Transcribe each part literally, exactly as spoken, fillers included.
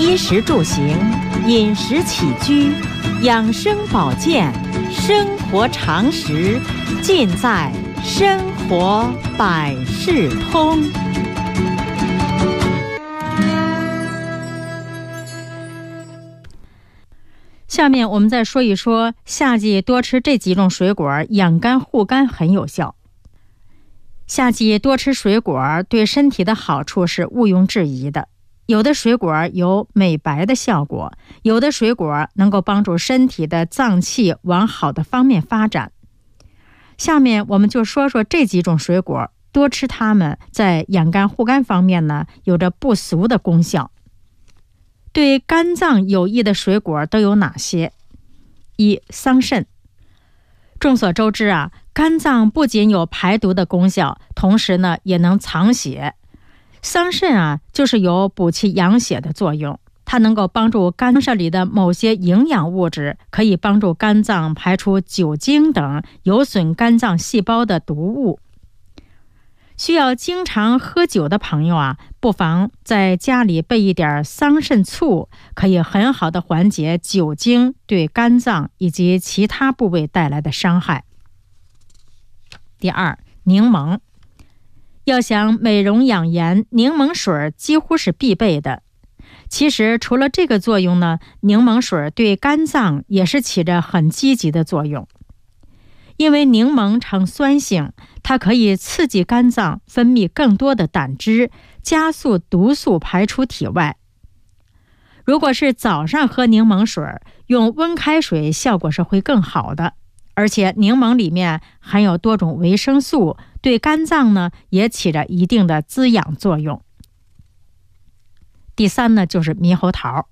衣食住行、饮食起居、养生保健、生活常识，尽在生活百事通。下面我们再说一说，夏季多吃这几种水果，养肝护肝很有效。夏季多吃水果对身体的好处是毋庸置疑的。有的水果有美白的效果，有的水果能够帮助身体的脏器往好的方面发展。下面我们就说说这几种水果，多吃它们在养肝护肝方面呢，有着不俗的功效。对肝脏有益的水果都有哪些？一、桑葚。众所周知啊，肝脏不仅有排毒的功效，同时呢也能藏血。桑葚啊，就是有补气养血的作用，它能够帮助肝肾里的某些营养物质，可以帮助肝脏排出酒精等有损肝脏细胞的毒物。需要经常喝酒的朋友啊，不妨在家里备一点桑葚醋，可以很好的缓解酒精对肝脏以及其他部位带来的伤害。第二，柠檬。要想美容养颜，柠檬水几乎是必备的。其实除了这个作用呢，柠檬水对肝脏也是起着很积极的作用。因为柠檬呈酸性，它可以刺激肝脏分泌更多的胆汁，加速毒素排出体外。如果是早上喝柠檬水，用温开水效果是会更好的。而且柠檬里面含有多种维生素，对肝脏呢也起着一定的滋养作用。第三呢，就是猕猴桃。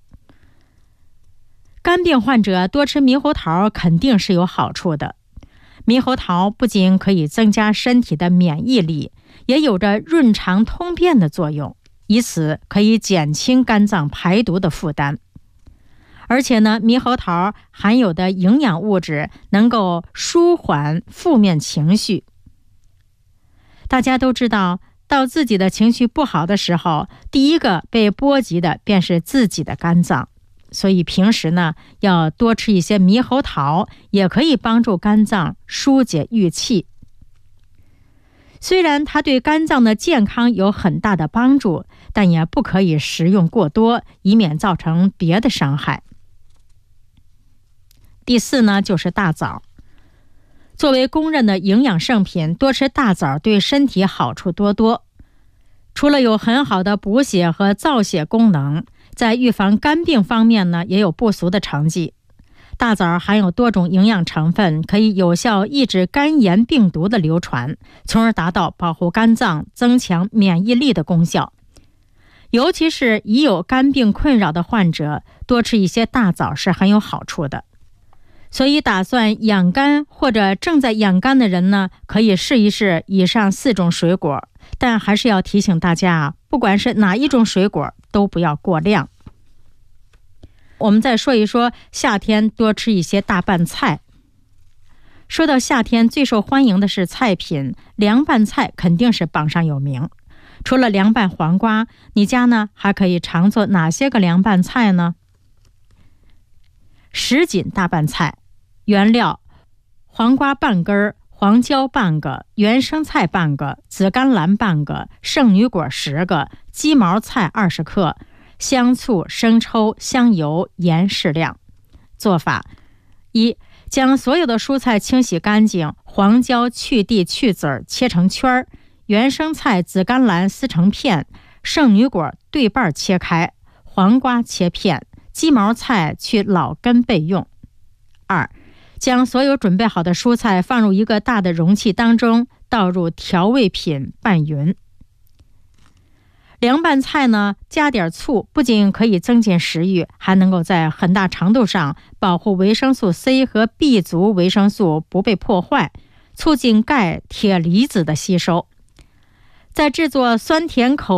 肝病患者多吃猕猴桃肯定是有好处的。猕猴桃不仅可以增加身体的免疫力，也有着润肠通便的作用，以此可以减轻肝脏排毒的负担。而且呢，猕猴桃含有的营养物质能够舒缓负面情绪。大家都知道，到自己的情绪不好的时候，第一个被波及的便是自己的肝脏。所以平时呢，要多吃一些猕猴桃，也可以帮助肝脏疏解郁气。虽然它对肝脏的健康有很大的帮助，但也不可以食用过多，以免造成别的伤害。第四呢，就是大枣。作为公认的营养圣品，多吃大枣对身体好处多多。除了有很好的补血和造血功能，在预防肝病方面呢，也有不俗的成绩。大枣含有多种营养成分，可以有效抑制肝炎病毒的流传，从而达到保护肝脏、增强免疫力的功效。尤其是已有肝病困扰的患者，多吃一些大枣是很有好处的。所以打算养肝或者正在养肝的人呢，可以试一试以上四种水果，但还是要提醒大家啊，不管是哪一种水果都不要过量。我们再说一说夏天多吃一些大拌菜。说到夏天最受欢迎的是菜品，凉拌菜肯定是榜上有名。除了凉拌黄瓜，你家呢还可以常做哪些个凉拌菜呢？什锦大拌菜。原料：黄瓜半根，黄椒半个，原生菜半个，紫甘蓝半个，圣女果十个，鸡毛菜二十克，香醋、生抽、香油、盐适量。做法：一、将所有的蔬菜清洗干净，黄椒去蒂去籽儿切成圈儿，原生菜、紫甘蓝撕成片，圣女果对半切开，黄瓜切片，鸡毛菜去老根备用。二、将所有准备好的蔬菜放入一个大的容器当中，倒入调味品拌匀。凉拌菜呢，加点醋，不仅可以增进食欲，还能够在很大程度上保护维生素 C 和 B 族维生素不被破坏，促进钙、铁离子的吸收。在制作酸甜口